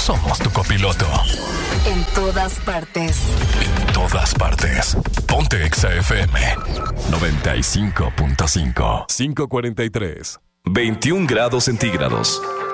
somos tu copiloto. En todas partes. En todas partes. Ponte Exa FM 95.5. 5:43. 21 grados centígrados.